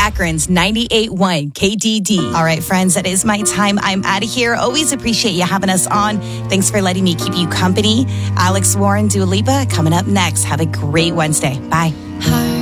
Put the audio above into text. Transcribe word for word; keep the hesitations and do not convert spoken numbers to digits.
Akron's ninety-eight point one K D D. All right, friends, that is my time. I'm out of here. Always appreciate you having us on. Thanks for letting me keep you company. Alex Warren, Dua Lipa, coming up next. Have a great Wednesday. Bye. Hi.